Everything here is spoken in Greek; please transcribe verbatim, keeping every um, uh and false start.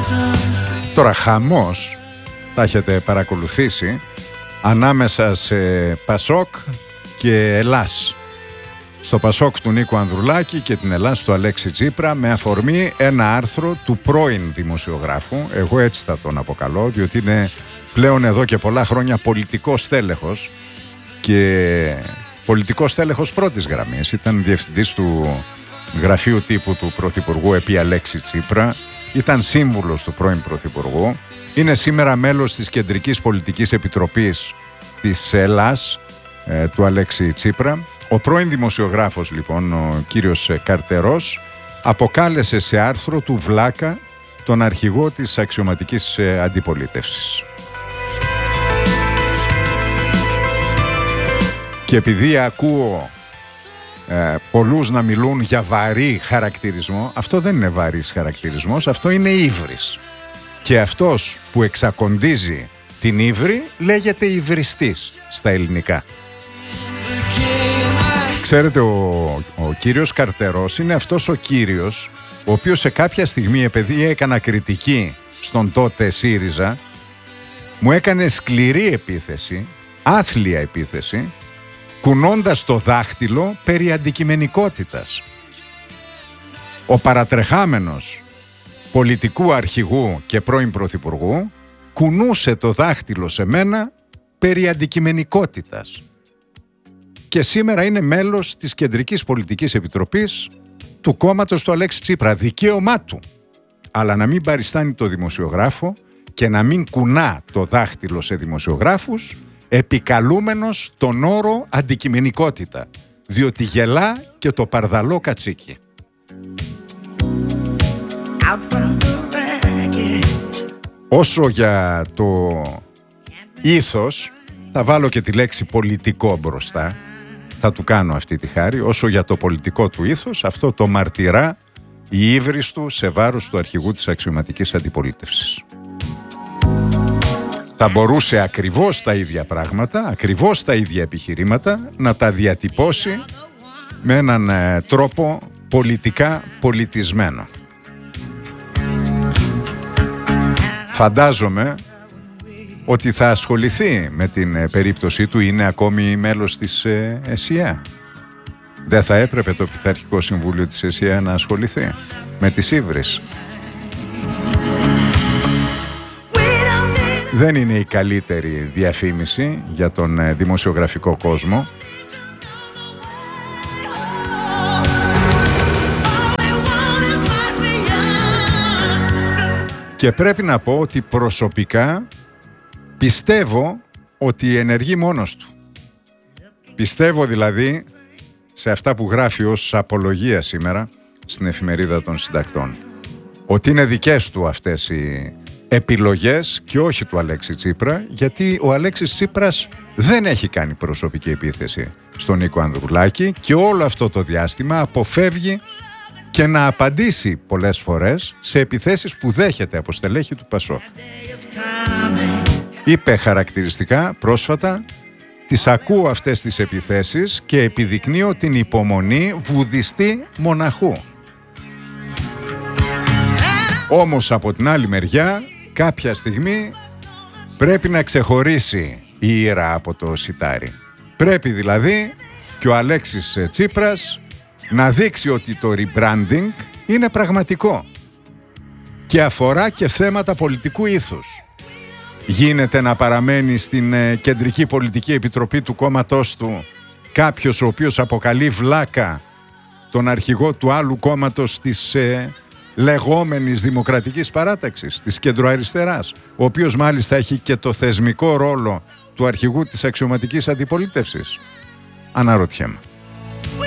Τώρα χαμός, τα έχετε παρακολουθήσει, ανάμεσα σε Πασόκ και Ελλάς. Στο Πασόκ του Νίκου Ανδρουλάκη και την Ελλάς του Αλέξη Τσίπρα, με αφορμή ένα άρθρο του πρώην δημοσιογράφου, εγώ έτσι θα τον αποκαλώ, διότι είναι πλέον εδώ και πολλά χρόνια πολιτικός στέλεχος και πολιτικός στέλεχος πρώτης γραμμής. Ήταν διευθυντής του γραφείου τύπου του Πρωθυπουργού επί Αλέξη Τσίπρα, ήταν σύμβουλος του πρώην Πρωθυπουργού, είναι σήμερα μέλος της Κεντρικής Πολιτικής Επιτροπής της Ελλάς, ε, του Αλέξη Τσίπρα. Ο πρώην δημοσιογράφος λοιπόν, ο κύριος Καρτερός, αποκάλεσε σε άρθρο του βλάκα τον αρχηγό της αξιωματικής αντιπολίτευσης. Και επειδή ακούω ε, πολλούς να μιλούν για βαρύ χαρακτηρισμό, αυτό δεν είναι βαρύς χαρακτηρισμός, αυτό είναι ύβρις. Και αυτός που εξακοντίζει την ύβρη λέγεται υβριστής στα ελληνικά. Ξέρετε, ο, ο κύριος Καρτερός είναι αυτός ο κύριος ο οποίος σε κάποια στιγμή, επειδή έκανα κριτική στον τότε ΣΥΡΙΖΑ, μου έκανε σκληρή επίθεση, άθλια επίθεση, κουνώντας το δάχτυλο περί αντικειμενικότητας. Ο παρατρεχάμενος πολιτικού αρχηγού και πρώην πρωθυπουργού κουνούσε το δάχτυλο σε μένα περί αντικειμενικότητας. Και σήμερα είναι μέλος της Κεντρικής Πολιτικής Επιτροπής του κόμματος του Αλέξη Τσίπρα. Δικαίωμά του. Αλλά να μην παριστάνει το δημοσιογράφο και να μην κουνά το δάχτυλο σε δημοσιογράφους, επικαλούμενος τον όρο αντικειμενικότητα, διότι γελά και το παρδαλό κατσίκι. Όσο για το ήθος, θα βάλω και τη λέξη πολιτικό μπροστά, θα του κάνω αυτή τη χάρη. Όσο για το πολιτικό του ήθος, αυτό το μαρτυρά η ύβρις του σε βάρος του αρχηγού της αξιωματικής αντιπολίτευσης. Θα μπορούσε ακριβώς τα ίδια πράγματα, ακριβώς τα ίδια επιχειρήματα να τα διατυπώσει με έναν ε, τρόπο πολιτικά πολιτισμένο. Φαντάζομαι ότι θα ασχοληθεί με την ε, περίπτωσή του, είναι ακόμη μέλος της ε, ΕΣΥΑ. Δεν θα έπρεπε το Πειθαρχικό Συμβούλιο της ΕΣΥΑ να ασχοληθεί με τις ύβρις? Δεν είναι η καλύτερη διαφήμιση για τον ε, δημοσιογραφικό κόσμο. Και πρέπει να πω ότι προσωπικά πιστεύω ότι ενεργεί μόνος του. Πιστεύω δηλαδή σε αυτά που γράφει ως απολογία σήμερα στην Εφημερίδα των Συντακτών, ότι είναι δικές του αυτές οι επιλογές και όχι του Αλέξη Τσίπρα, γιατί ο Αλέξης Τσίπρας δεν έχει κάνει προσωπική επίθεση στον Νίκο Ανδρουλάκη και όλο αυτό το διάστημα αποφεύγει και να απαντήσει πολλές φορές σε επιθέσεις που δέχεται από στελέχη του Πασόκ. Είπε χαρακτηριστικά πρόσφατα: τις ακούω αυτές τις επιθέσεις και επιδεικνύω την υπομονή βουδιστή μοναχού. Όμως από την άλλη μεριά κάποια στιγμή πρέπει να ξεχωρίσει η ήρα από το σιτάρι. Πρέπει δηλαδή και ο Αλέξης Τσίπρας να δείξει ότι το rebranding είναι πραγματικό και αφορά και θέματα πολιτικού ήθους. Γίνεται να παραμένει στην ε, Κεντρική Πολιτική Επιτροπή του κόμματός του κάποιος ο οποίος αποκαλεί βλάκα τον αρχηγό του άλλου κόμματος της ε, λεγόμενης Δημοκρατικής Παράταξης, της κεντροαριστεράς, ο οποίος μάλιστα έχει και το θεσμικό ρόλο του αρχηγού της αξιωματικής αντιπολίτευσης? Αναρωτιέμαι.